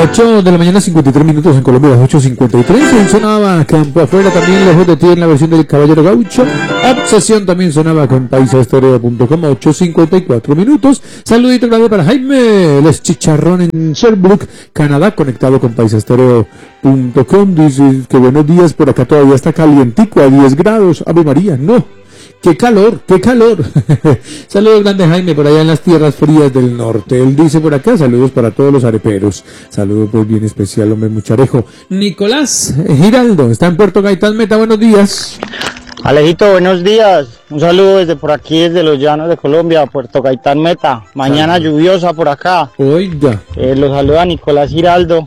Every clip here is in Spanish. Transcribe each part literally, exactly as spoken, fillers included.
ocho de la mañana, cincuenta y tres minutos en Colombia, las ocho cincuenta y tres. En sonaba Campo Afuera también Lejos de Ti en la versión del Caballero Gaucho. Obsesión también sonaba con paisa estéreo punto com, ocho cincuenta y cuatro minutos. Saludito grande para Jaime Les Chicharrón en Sherbrooke, Canadá, conectado con paisa estéreo punto com. Dice que buenos días, por acá todavía está calientico a diez grados. Ave María, no. ¡Qué calor! ¡Qué calor! Saludos grande Jaime por allá en las tierras frías del norte. Él dice por acá, saludos para todos los areperos. Saludos pues bien especial, hombre mucharejo. Nicolás Giraldo, está en Puerto Gaitán Meta, buenos días. Alejito, buenos días. Un saludo desde por aquí, desde los llanos de Colombia, Puerto Gaitán Meta. Mañana Salud. Lluviosa por acá. Oiga. Eh, los saluda Nicolás Giraldo.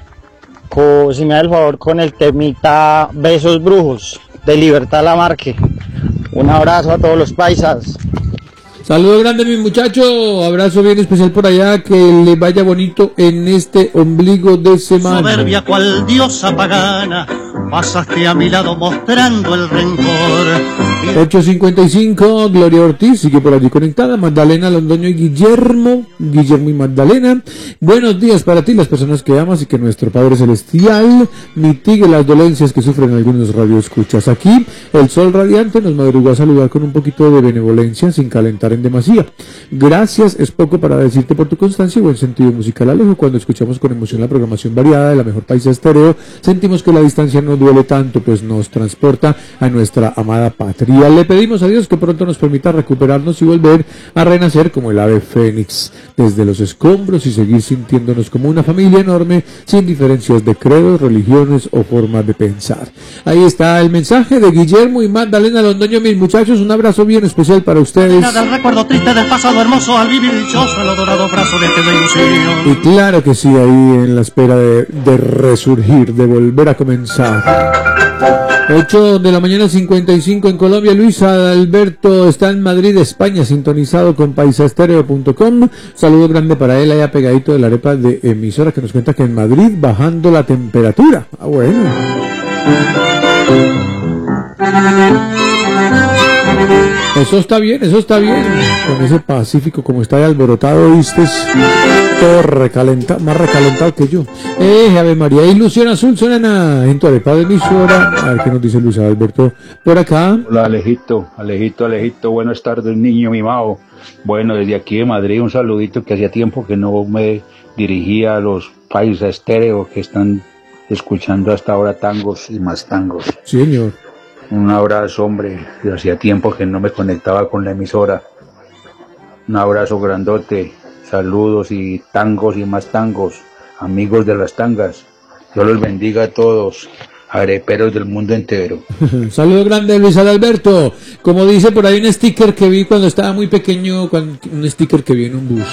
Co, si me da el favor con el temita Besos Brujos de Libertad Lamarque. Un abrazo a todos los paisas. Saludos grande mi muchacho, abrazo bien especial por allá, que le vaya bonito en este ombligo de semana. Soberbia cual diosa pagana, pasaste a mi lado mostrando el rencor. ocho cincuenta y cinco, Gloria Ortiz sigue por allí conectada, Magdalena Londoño y Guillermo, Guillermo y Magdalena. Buenos días para ti, las personas que amas, y que nuestro Padre Celestial mitigue las dolencias que sufren algunos radioescuchas. Aquí, el sol radiante nos madrugó a saludar con un poquito de benevolencia, sin calentar en demasía. Gracias, es poco para decirte por tu constancia y buen sentido musical, Alejo. Cuando escuchamos con emoción la programación variada de la mejor paisa estéreo, sentimos que la distancia no duele tanto, pues nos transporta a nuestra amada patria. Le pedimos a Dios que pronto nos permita recuperarnos y volver a renacer como el ave fénix desde los escombros y seguir sintiéndonos como una familia enorme, sin diferencias de credos, religiones o formas de pensar. Ahí está el mensaje de Guillermo y Magdalena Londoño, mis muchachos. Un abrazo bien especial para ustedes. Recuerdo triste del pasado hermoso al vivir dichoso el adorado brazo de este ilusión. Y claro que sí, ahí en la espera de, de resurgir, de volver a comenzar. ocho de la mañana, cincuenta y cinco en Colombia. Luis Alberto está en Madrid, España, sintonizado con paisa estéreo punto com. Saludo grande para él, allá pegadito de la arepa de emisora, que nos cuenta que en Madrid bajando la temperatura. Ah, bueno. Eso está bien, eso está bien. Con ese Pacífico como está de alborotado, ¿viste? Todo recalentado, más recalentado que yo. Eh, Ave María, Ilusión Azul suena en tu arepa de emisora. A ver qué nos dice Luis Alberto por acá. Hola Alejito, Alejito, Alejito, buenas tardes, niño mimado. Bueno, desde aquí de Madrid un saludito, que hacía tiempo que no me dirigía a los paisa estéreo que están escuchando hasta ahora tangos y más tangos. Sí, señor. Un abrazo, hombre, hacía tiempo que no me conectaba con la emisora. Un abrazo grandote, saludos y tangos y más tangos, amigos de las tangas. Dios los bendiga a todos, areperos del mundo entero. Saludo grande, Luis Alberto. Como dice por ahí un sticker que vi cuando estaba muy pequeño, cuando, un sticker que vi en un bus.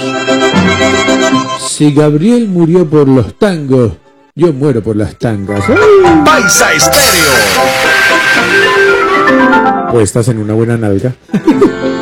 Si Gabriel murió por los tangos, yo muero por las tangas. ¡Ay! Paisa Estéreo. O estás en una buena nalga.